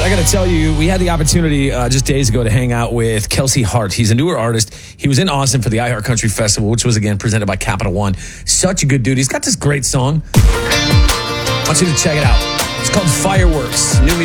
I got to tell you, we had the opportunity just days ago to hang out with Kelsey Hart. He's a newer artist. He was in Austin for the iHeart Country Festival, which was, again, presented by Capital One. Such a good dude. He's got this great song. I want you to check it out. It's called Fireworks. New music.